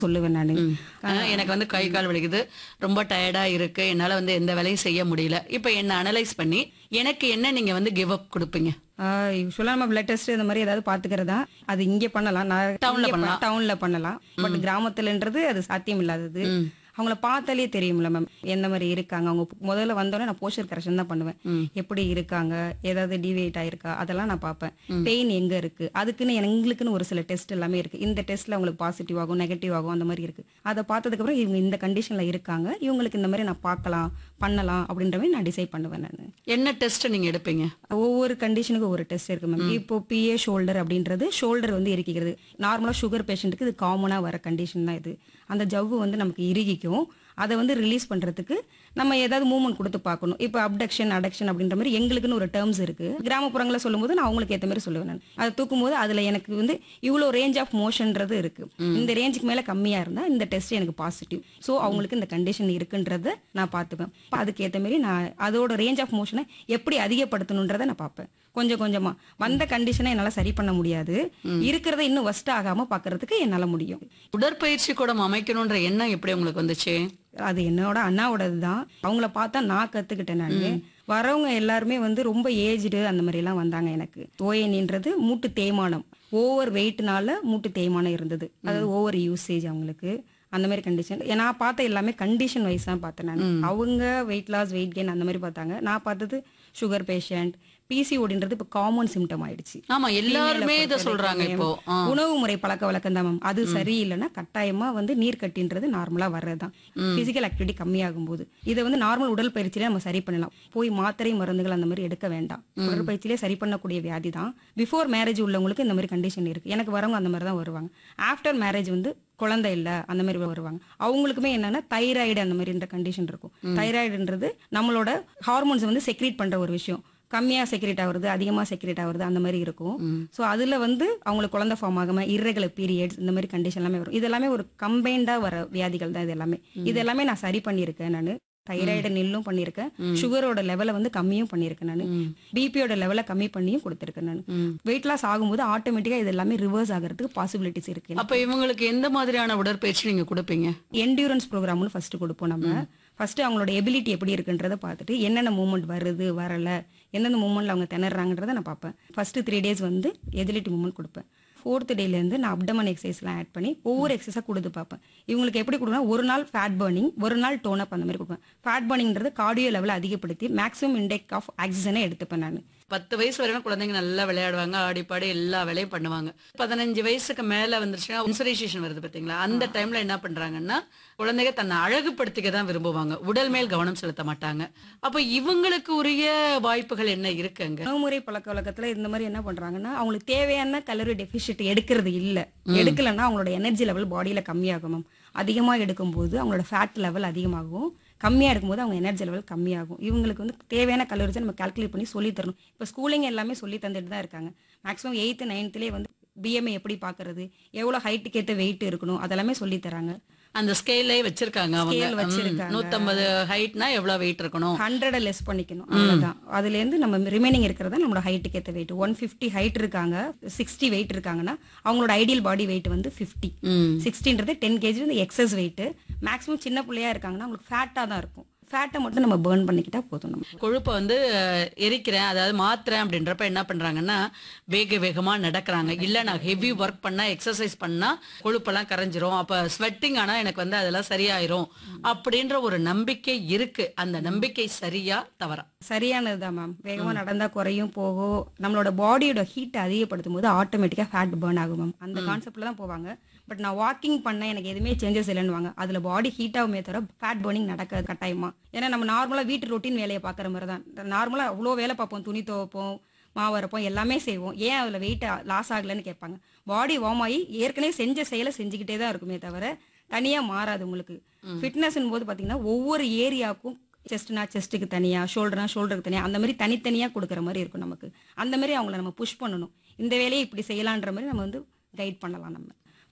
சொல்லுவேன் நானு. ம். எனக்கு வந்து கை கால் வலிக்குது, ரொம்ப டயர்டா இருக்கு, என்னால வந்து எந்த வேலையும் செய்ய முடியல. இப்ப என்ன அனலைஸ் பண்ணி எனக்கு என்ன நீங்க வந்து கிவ் அப் கொடுப்பீங்க? யூஸ்வலா நம்ம பிளட் டெஸ்ட் இந்த மாதிரி ஏதாவது பாத்துக்கிறதா, அது இங்க பண்ணலாம். டவுன்ல பண்ணலாம். டவுன்ல பண்ணலாம். பட் கிராமத்துலன்றது அது சாத்தியம் இல்லாதது. ம். அவங்கள பார்த்தாலே தெரியும்ல மேம் எந்த மாதிரி இருக்காங்க. அவங்க முதல்ல வந்தோடனே நான் போஸ்டர் கரெக்ஷன் தான் பண்ணுவேன். ம். எப்படி இருக்காங்க, ஏதாவது டிவியேட் ஆயிருக்கா, அதெல்லாம் நான் பார்ப்பேன். பெயின் எங்க இருக்கு, அதுக்குன்னு எங்களுக்குன்னு ஒரு சில டெஸ்ட் எல்லாமே இருக்கு. இந்த டெஸ்ட்ல அவங்களுக்கு பாசிட்டிவ் ஆகும், நெகட்டிவ் ஆகும், அந்த மாதிரி இருக்கு. அதை பார்த்ததுக்கு அப்புறம் இவங்க இந்த கண்டிஷன்ல இருக்காங்க, இவங்களுக்கு இந்த மாதிரி நான் பார்க்கலாம், பண்ணலாம் அப்படின்ற மாதிரி நான் டிசைட் பண்ணுவேன் நான். என்ன டெஸ்ட் நீங்க எடுப்பீங்க? ஒவ்வொரு கண்டிஷனுக்கு ஒரு டெஸ்ட் இருக்கு மேம். இப்போ பிஏ ஷோல்டர் அப்படின்றது ஷோல்டர் வந்து இறுக்கிக்கிறது. நார்மலா சுகர் பேஷண்ட்டுக்கு இது காமனா வர கண்டிஷன் தான் இது. அந்த ஜவ்வு வந்து நமக்கு இறுகிக்கும். அதை வந்து ரிலீஸ் பண்றதுக்கு நம்ம ஏதாவது மூவ்மெண்ட் கொடுத்து பார்க்கணும். இப்போ அப்டக்ஷன் அடக்ஷன் அப்படின்ற மாதிரி எங்களுக்குன்னு ஒரு டேர்ம்ஸ் இருக்கு. கிராமப்புறங்களில் சொல்லும்போது நான் அவங்களுக்கு ஏற்ற மாதிரி சொல்லுவேன் நான். அதை தூக்கும்போது அதுல எனக்கு வந்து இவ்வளோ ரேஞ்ச் ஆஃப் மோஷன்றது இருக்கு. இந்த ரேஞ்சுக்கு மேல கம்மியா இருந்தா இந்த டெஸ்ட் எனக்கு பாசிட்டிவ். ஸோ அவங்களுக்கு இந்த கண்டிஷன் இருக்குன்றத நான் பார்த்துப்பேன். அதுக்கு ஏற்ற மாதிரி நான் அதோட ரேஞ்ச் ஆஃப் மோஷனை எப்படி அதிகப்படுத்தணுன்றதை நான் பார்ப்பேன். கொஞ்சம் கொஞ்சமா வந்த கண்டிஷனை என்னால சரி பண்ண முடியாது, இருக்கிறத இன்னும் வஸ்ட் ஆகாம பாக்குறதுக்கு என்னால முடியும். உடற்பயிற்சி கூடம் அமைக்கணும்ன்ற எண்ணம் எப்படி உங்களுக்கு வந்துச்சு? அது என்னோட அண்ணாவோடது தான். அவங்கள பார்த்தா நான் கத்துக்கிட்டேன் நானு. வரவங்க எல்லாருமே வந்து ரொம்ப ஏஜ்டு அந்த மாதிரி எல்லாம் வந்தாங்க. எனக்கு ஓஎன்ன்றது மூட்டு தேய்மானம், ஓவர் வெயிட்னால மூட்டு தேய்மானம் இருந்தது. அதாவது ஓவர் யூசேஜ் அவங்களுக்கு அந்த மாதிரி கண்டிஷன். நான் பார்த்த எல்லாமே கண்டிஷன் வைஸ் தான் பார்த்தேன் நான். அவங்க வெயிட் லாஸ் வெயிட் கெயின் அந்த மாதிரி பார்த்தாங்க. நான் பார்த்தது சுகர் பேஷண்ட். பிசிஓடின்றது இப்போ காமன் சிம்டம் ஆயிடுச்சு. ஆமா, எல்லாருமே இத சொல்றாங்க இப்போ. உணவு முறை பழக்க வழக்கம் தான் மேம். அது சரியில்லைன்னா கட்டாயமா வந்து நீர் கட்டின்றது நார்மலா வர்றதுதான். பிசிக்கல் ஆக்டிவிட்டி கம்மியாகும் போது இதை வந்து நார்மல் உடற்பயிற்சியில நம்ம சரி பண்ணலாம். போய் மாத்திரை மருந்துகள் அந்த மாதிரி எடுக்க வேண்டாம். உடற்பயிற்சியிலே சரி பண்ணக்கூடிய வியாதி தான். பிஃபோர் மேரேஜ் உள்ளவங்களுக்கு இந்த மாதிரி கண்டிஷன் இருக்கு. எனக்கு வரவங்க அந்த மாதிரி தான் வருவாங்க. ஆஃப்டர் மேரேஜ் வந்து குழந்தை இல்ல அந்த மாதிரி வருவாங்க. அவங்களுக்குமே என்னன்னா தைராய்டு அந்த மாதிரின்ற கண்டிஷன் இருக்கும். தைராய்டுன்றது நம்மளோட ஹார்மோன்ஸ் வந்து செக்ரீட் பண்ற ஒரு விஷயம். கம்மியா செக்ரேட் ஆகுறது, அதிகமா செக்ரேட் ஆகுறது அந்த மாதிரி இருக்கும். ஸோ அதுல வந்து அவங்களுக்கு குழந்தை ஃபார்ம் ஆகாம இர்ரெகுலர் பீரியட்ஸ் இந்த மாதிரி கண்டிஷன் எல்லாமே வரும். இது எல்லாமே ஒரு கம்பைண்டா வர வியாதிகள் தான். இது எல்லாமே நான் சரி பண்ணியிருக்கேன் நான். தைராய்டு நில்லும் பண்ணியிருக்கேன், சுகரோட லெவலை வந்து கம்மியும் பண்ணியிருக்கேன் நான், பிபியோட லெவலை கம்மி பண்ணியும் கொடுத்துருக்கேன் நான். வெயிட் லாஸ் ஆகும்போது ஆட்டோமேட்டிக்கா இது எல்லாமே ரிவர்ஸ் ஆகிறதுக்கு பாசிபிலிட்டிஸ் இருக்கு. அப்ப இவங்களுக்கு எந்த மாதிரியான உடற்பயிற்சி நீங்க கொடுப்பீங்க? என்டியூரன்ஸ் ப்ரோக்ராம்னு ஃபர்ஸ்ட் கொடுப்போம் நம்ம. ஃபர்ஸ்ட் அவங்களோட எபிலிட்டி எப்படி இருக்குன்றத பார்த்துட்டு என்னென்ன மூவ்மெண்ட் வருது வரல, எந்தெந்த மூவ்மெண்ட்ல அவங்க திணறாங்கன்றதை நான் பார்ப்பேன். ஃபர்ஸ்ட் 3 days வந்து எஜிலிட்டி மூவ்மெண்ட் கொடுப்பேன். 4th டேலேருந்து நான் அப்டமன் எக்ஸசைஸ்லாம் ஆட் பண்ணி ஒவ்வொரு எக்ஸசைஸாக கொடுத்து பார்ப்பேன். இவங்களுக்கு எப்படி கொடுக்கணும், ஒரு நாள் ஃபேட் பர்னிங், ஒரு நாள் டோன் அப் அந்த மாதிரி கொடுப்பேன். ஃபேட் பர்னிங்கிறது கார்டியோ லெவலை அதிகப்படுத்தி மேக்ஸிமம் இன்டேக் ஆஃப் ஆக்சிஜனை எடுத்துப்பேன் நான். 10 வயசு வரைக்கும் குழந்தைங்க நல்லா விளையாடுவாங்க, ஆடி பாடி எல்லா வேலையும் பண்ணுவாங்க. 15 வயசுக்கு மேல வந்துருச்சுன்னா இன்சுரேஷன் வருது பாத்தீங்களா, அந்த டைம்ல என்ன பண்றாங்கன்னா குழந்தைங்க தன்னை அழகுபடுத்திக்க தான் விரும்புவாங்க, உடல் மேல் கவனம் செலுத்த மாட்டாங்க. அப்ப இவங்களுக்கு உரிய வாய்ப்புகள் என்ன இருக்குங்க? உணவுமுறை பழக்க வழக்கத்துல இந்த மாதிரி என்ன பண்றாங்கன்னா அவங்களுக்கு தேவையான கலோரி டெபிசிட் எடுக்கிறது இல்ல. எடுக்கலன்னா அவங்களோட எனர்ஜி லெவல் பாடியில கம்மியாகும் மேம். அதிகமா எடுக்கும்போது அவங்களோட ஃபேட் லெவல் அதிகமாகும், கம்மியா இருக்கும்போது அவங்க எனர்ஜி லெவல் கம்மியாகும். இவங்களுக்கு வந்து தேவையான கலோரிஸை நம்ம கால்குலேட் பண்ணி சொல்லி தரணும். இப்போ ஸ்கூலிங் எல்லாமே சொல்லி தந்துட்டு தான் இருக்காங்க. மேக்ஸிமம் 8th 9th வந்து பிஎம்ஐ எப்படி பாக்குறது, எவ்வளவு ஹைட்டுக்கு ஏற்ற வெயிட் இருக்கணும், அதெல்லாமே சொல்லி தராங்க. அந்த ஸ்கேலே வச்சிருக்காங்க அவங்க. Scale வச்சிருக்காங்க. 150 ஹைட்னா எவ்வளவு வெயிட் இருக்கணும், 100 லெஸ் பண்ணிக்கணும், அவ்வளவுதான். அதுல இருந்து நம்ம ரிமைனிங் இருக்கிறதா நம்மளோட ஹைட்டுக்கு ஏற்ற வெயிட். 150 ஹைட் இருக்காங்க, 60 வெயிட் இருக்காங்கன்னா அவங்களோட ஐடியல் பாடி வெயிட் வந்து 50. 60ன்றது 10 kg வந்து எக்ஸஸ் வெயிட். மேக்ஸிமம் சின்ன பிள்ளையா இருக்காங்கன்னா அவங்களுக்கு ஃபேட்டா தான் இருக்கும். ஃபேட்டை மட்டும் நம்ம பர்ன் பண்ணிக்கிட்டா போதும். நம்ம கொழுப்பை வந்து எரிக்கிறேன், அதாவது மாத்துறேன் அப்படின்றப்ப என்ன பண்றாங்கன்னா வேக வேகமா நடக்கிறாங்க. இல்ல நான் ஹெவி ஒர்க் பண்ணா எக்ஸசைஸ் பண்ணா கொழுப்பெல்லாம் கரைஞ்சிரும், அப்ப ஸ்வெட்டிங் ஆனா எனக்கு வந்து அதெல்லாம் சரியாயிரும் அப்படின்ற ஒரு நம்பிக்கை இருக்கு. அந்த நம்பிக்கை சரியா தவறா? சரியானதுதான் மேம். வேகமா நடந்தா குறையும் போகும். நம்மளோட பாடியோட ஹீட் அதிகப்படுத்தும் போது ஆட்டோமேட்டிக்கா ஃபேட் பர்ன் ஆகும் மேம். அந்த கான்செப்ட்ல தான் போவாங்க. பட் நான் வாக்கிங் பண்ண எனக்கு எதுவுமே சேஞ்சஸ் இல்லைன்னுவாங்க. அதுல பாடி ஹீட் ஆகுமே தவிர ஃபேட் பர்னிங் நடக்காது கட்டாயமா. ஏன்னா நம்ம நார்மலா வீட்டு ரொட்டீன் வேலையை பாக்குற மாதிரி தான். நார்மலா அவ்வளோ வேலை பார்ப்போம், துணி துவைப்போம், மாவு அரைப்போம், எல்லாமே செய்வோம். ஏன் அதுல வெயிட் லாஸ் ஆகலன்னு கேட்பாங்க. பாடி வார்ம் ஆகி ஏற்கனவே செஞ்ச செயலை செஞ்சுக்கிட்டே தான் இருக்குமே தவிர தனியா மாறாது. உங்களுக்கு ஃபிட்னஸ் போது பாத்தீங்கன்னா ஒவ்வொரு ஏரியாவுக்கும் செஸ்ட்னா செஸ்ட்டுக்கு தனியா, ஷோல்டர்னா ஷோல்டருக்கு தனியா, அந்த மாதிரி தனித்தனியா கொடுக்குற மாதிரி இருக்கும் நமக்கு. அந்த மாதிரி அவங்கள நம்ம புஷ் பண்ணணும். இந்த வேலையை இப்படி செய்யலான்ற மாதிரி நம்ம வந்து கைட் பண்ணலாம் நம்ம.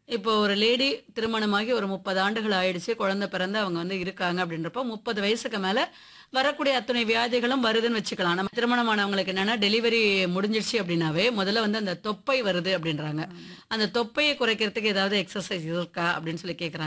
இப்போ ஒரு லேடி திருமணமாகி ஒரு 30 ஆண்டுகள் ஆயிடுச்சு, குழந்தை பிறந்து அவங்க வந்து இருக்காங்க அப்படின்றப்போ 30 வயசுக்கு மேல வரக்கூடிய அத்தனை வியாதிகளும் வருதுன்னு வச்சுக்கலாம். நம்ம திருமணமானவங்களுக்கு என்னன்னா டெலிவரி முடிஞ்சிருச்சு அப்படின்னாவே முதல்ல வந்து அந்த தொப்பை வருது அப்படின்றாங்க. அந்த தொப்பையை குறைக்கிறதுக்கு ஏதாவது எக்ஸசைஸ் இருக்கா அப்படின்னு சொல்லி கேக்குறாங்க.